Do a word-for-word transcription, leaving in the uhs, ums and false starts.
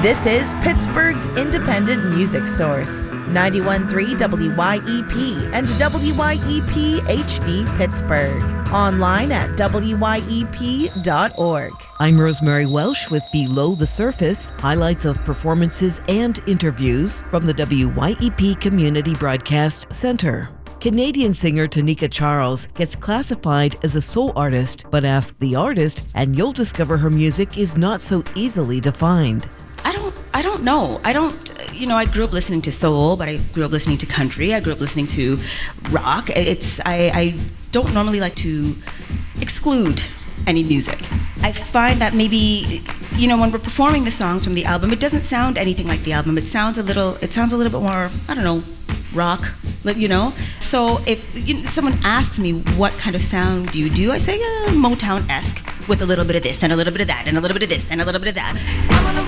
This is Pittsburgh's independent music source, ninety-one point three W Y E P and W Y E P H D Pittsburgh. Online at W Y E P dot org. I'm Rosemary Welsh with Below the Surface, highlights of performances and interviews from the W Y E P Community Broadcast Center. Canadian singer Tanika Charles gets classified as a soul artist, but ask the artist and you'll discover her music is not so easily defined. I don't I don't know. I don't, you know, I grew up listening to soul, but I grew up listening to country. I grew up listening to rock. It's I, I don't normally like to exclude any music. I find that maybe, you know, when we're performing the songs from the album, it doesn't sound anything like the album. It sounds a little it sounds a little bit more, I don't know, rock, you know? So if you know, someone asks me what kind of sound do you do, I say uh, Motown-esque with a little bit of this and a little bit of that and a little bit of this and a little bit of that.